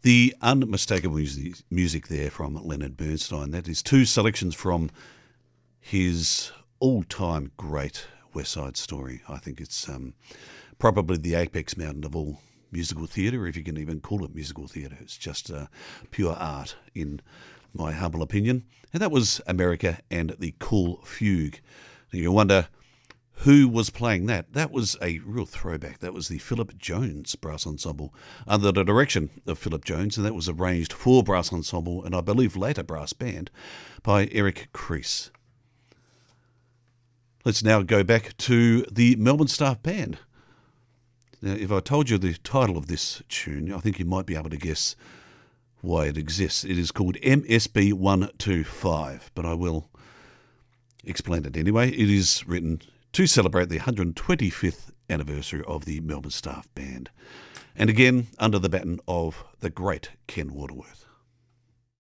The unmistakable music there from Leonard Bernstein. That is two selections from his all-time great West Side Story. I think it's probably the apex mountain of all musical theatre, if you can even call it musical theatre. It's just pure art, in my humble opinion. And that was America and the Cool Fugue. Now you wonder who was playing that. That was a real throwback. That was the Philip Jones Brass Ensemble under the direction of Philip Jones, and that was arranged for brass ensemble and I believe later brass band by Eric Creese. Let's now go back to the Melbourne Staff Band. Now, if I told you the title of this tune, I think you might be able to guess why it exists. It is called MSB 125, but I will explain it anyway. It is written to celebrate the 125th anniversary of the Melbourne Staff Band. And again, under the baton of the great Ken Waterworth.